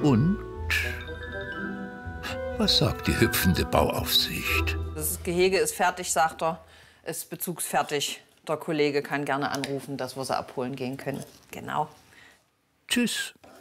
Und was sagt die hüpfende Bauaufsicht? Das Gehege ist fertig, sagt er. Ist bezugsfertig. Der Kollege kann gerne anrufen, dass wir sie abholen gehen können. Genau. Tschüss.